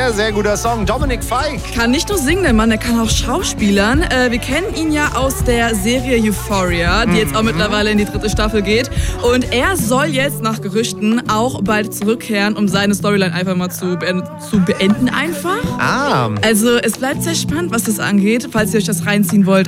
Sehr, sehr guter Song. Dominik Fike. Kann nicht nur singen, der Mann, der kann auch schauspielern. Wir kennen ihn ja aus der Serie Euphoria, die jetzt auch mittlerweile in die 3. Staffel geht. Und er soll jetzt nach Gerüchten auch bald zurückkehren, um seine Storyline einfach mal zu beenden einfach. Ah. Also es bleibt sehr spannend, was das angeht. Falls ihr euch das reinziehen wollt,